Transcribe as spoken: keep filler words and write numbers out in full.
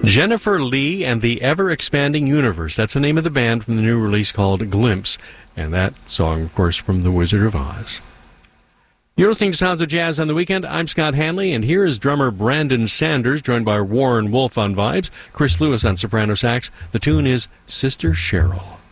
Jennifer Lee and the Ever-Expanding Universe. That's the name of the band from the new release called Glimpse. And that song, of course, from The Wizard of Oz. You're listening to Sounds of Jazz on the Weekend. I'm Scott Hanley, and here is drummer Brandon Sanders, joined by Warren Wolf on vibes, Chris Lewis on soprano sax. The tune is Sister Cheryl.